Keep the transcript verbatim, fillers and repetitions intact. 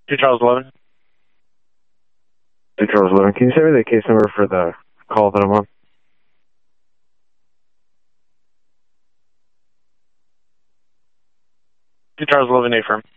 two Charles eleven. two Charles eleven. Can you send me the case number for the call that I'm on? two Charles eleven, A firm.